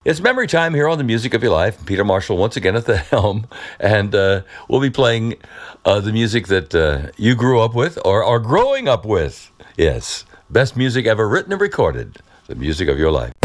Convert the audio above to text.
It's memory time here on the Music of Your Life. Peter Marshall once again at the helm, and we'll be playing the music that you grew up with or are growing up with. Yes, best music ever written and recorded. The music of your life.